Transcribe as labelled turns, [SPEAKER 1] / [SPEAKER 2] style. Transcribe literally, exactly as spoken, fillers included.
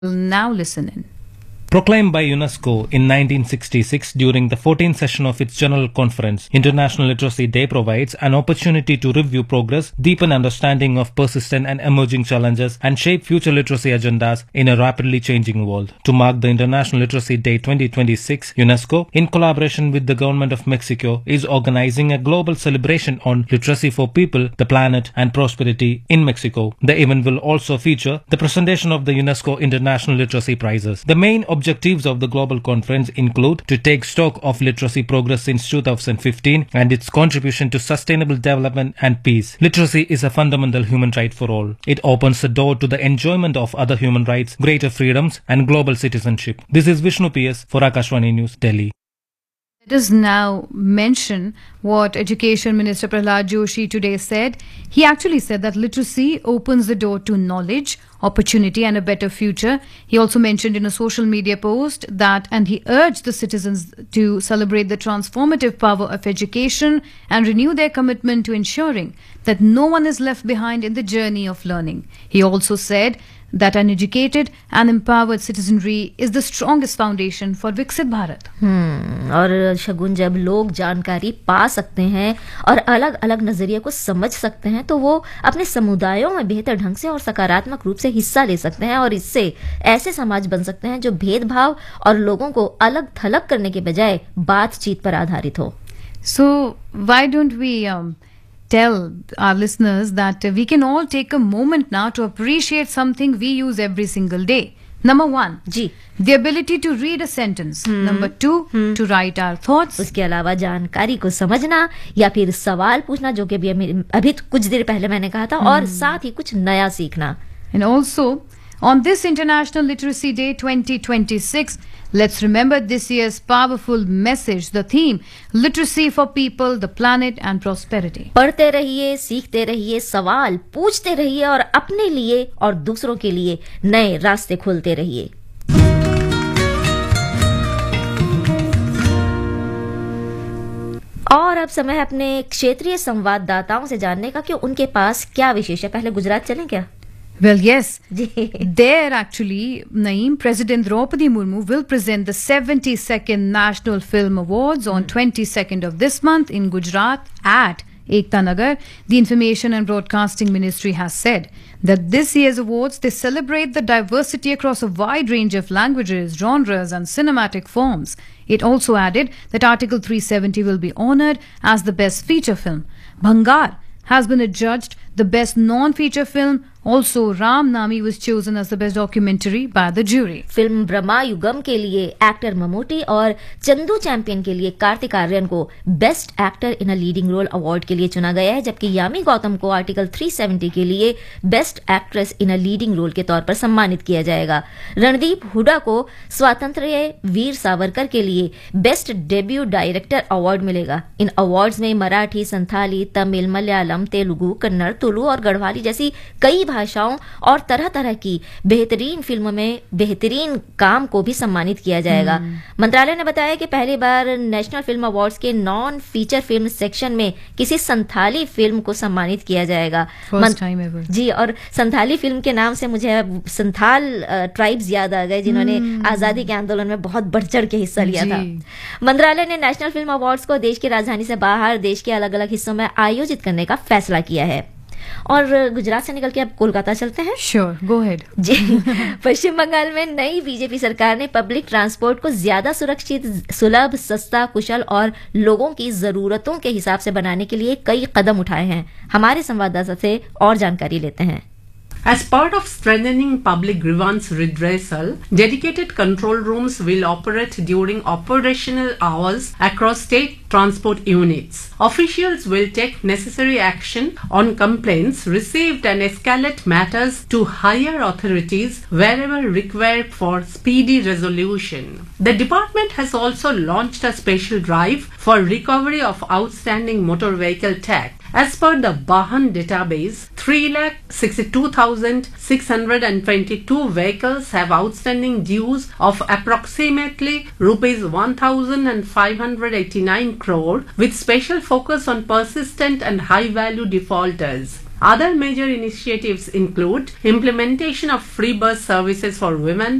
[SPEAKER 1] Now listen in.
[SPEAKER 2] Proclaimed by UNESCO in nineteen sixty-six during the fourteenth session of its General Conference, International Literacy Day provides an opportunity to review progress, deepen understanding of persistent and emerging challenges, and shape future literacy agendas in a rapidly changing world. To mark the International Literacy Day twenty twenty-six, UNESCO, in collaboration with the Government of Mexico, is organizing a global celebration on literacy for people, the planet, and prosperity in Mexico. The event will also feature the presentation of the UNESCO International Literacy Prizes. The main objectives of the global conference include to take stock of literacy progress since two thousand fifteen and its contribution to sustainable development and peace. Literacy is a fundamental human right for all. It opens the door to the enjoyment of other human rights, greater freedoms, and global citizenship. This is Vishnu P S for Akashvani News, Delhi.
[SPEAKER 1] Let us now mention what Education Minister Prahlad Joshi today said. He actually said that literacy opens the door to knowledge, opportunity and a better future. He also mentioned in a social media post that, and he urged the citizens to celebrate the transformative power of education and renew their commitment to ensuring that no one is left behind in the journey of learning. He also said that an educated and empowered citizenry is the strongest foundation for Viksit Bharat.
[SPEAKER 3] हम्म और शगुन जब लोग जानकारी पा सकते हैं और अलग अलग नजरिए को समझ सकते हैं तो वो अपने समुदायों में बेहतर ढंग से और सकारात्मक रूप से हिस्सा ले सकते हैं और इससे ऐसे समाज बन सकते हैं जो भेदभाव और लोगों को अलग थलग करने के बजाय बातचीत पर आधारित हो.
[SPEAKER 1] So why don't we um, tell our listeners that uh, we can all take a moment now to appreciate something we use every single day. Number one,
[SPEAKER 3] ji
[SPEAKER 1] the ability to read a sentence. Hmm. Number two, hmm. to write our thoughts.
[SPEAKER 3] उसके अलावा जानकारी को समझना या फिर सवाल पूछना जो कि अभी अभी कुछ देर पहले मैंने कहा था hmm. और साथ ही कुछ नया सीखना.
[SPEAKER 1] And also, on this International Literacy Day twenty twenty-six, let's remember this year's powerful message, the theme, literacy for people, the planet and prosperity.
[SPEAKER 3] पढ़ते रहिए, सीखते रहिए, सवाल पूछते रहिए और अपने लिए और दूसरों के लिए नए रास्ते खोलते रहिए. और अब समय है अपने क्षेत्रीय संवाददाताओं से जानने का कि उनके पास क्या विशेष है. पहले गुजरात चलें क्या?
[SPEAKER 1] Well, yes. There actually, Naeem, President Draupadi Murmu will present the seventy-second National Film Awards on twenty-second of this month in Gujarat at Ekta Nagar. The Information and Broadcasting Ministry has said that this year's awards, they celebrate the diversity across a wide range of languages, genres and cinematic forms. It also added that Article three seventy will be honoured as the best feature film. Bhangar has been adjudged the best non-feature film. Also, Ram Nami was chosen as the best documentary by the jury.
[SPEAKER 3] Film Brahma युगम के लिए actor Mammootty और Chandu champion के लिए कार्तिक आर्यन को best actor in a leading role award के लिए चुना गया है, जबकि यामी गौतम को आर्टिकल तीन सौ सत्तर के लिए best actress in a leading role के तौर पर सम्मानित किया जाएगा. रणदीप हुडा को स्वातंत्र्य वीर सावरकर के लिए बेस्ट डेब्यू डायरेक्टर अवार्ड मिलेगा. इन अवार्ड्स में मराठी, संथाली, तमिल, मलयालम, तेलुगु, कन्नड़, तुलु और गढ़वाली जैसी कई भाषाओं और तरह तरह की बेहतरीन फिल्मों में बेहतरीन काम को भी सम्मानित किया जाएगा. hmm. मंत्रालय ने बताया कि पहली बार नेशनल फिल्म अवार्ड्स के नॉन फीचर फिल्म सेक्शन में किसी संथाली फिल्म को सम्मानित किया जाएगा.
[SPEAKER 1] First time ever.
[SPEAKER 3] जी, और संथाली फिल्म के नाम से मुझे संथाल ट्राइब्स याद आ गए जिन्होंने hmm. आजादी के आंदोलन में बहुत बढ़ चढ़ के हिस्सा लिया था. मंत्रालय ने नेशनल फिल्म अवार्ड्स को देश की राजधानी से बाहर देश के अलग अलग हिस्सों में आयोजित करने का फैसला किया है. और गुजरात से निकल के अब कोलकाता चलते हैं.
[SPEAKER 1] Sure, go ahead.
[SPEAKER 3] जी, पश्चिम बंगाल में नई बीजेपी सरकार ने पब्लिक ट्रांसपोर्ट को ज्यादा सुरक्षित, सुलभ, सस्ता, कुशल और लोगों की जरूरतों के हिसाब से बनाने के लिए कई कदम उठाए हैं. हमारे संवाददाता से और जानकारी लेते हैं.
[SPEAKER 4] As part of strengthening public grievance redressal, dedicated control rooms will operate during operational hours across state transport units. Officials will take necessary action on complaints received and escalate matters to higher authorities wherever required for speedy resolution. The department has also launched a special drive for recovery of outstanding motor vehicle tax. As per the Bahan database, three lakh sixty-two thousand six hundred twenty-two vehicles have outstanding dues of approximately rupees one thousand five hundred eighty-nine crore, with special focus on persistent and high-value defaulters. Other major initiatives include implementation of free bus services for women,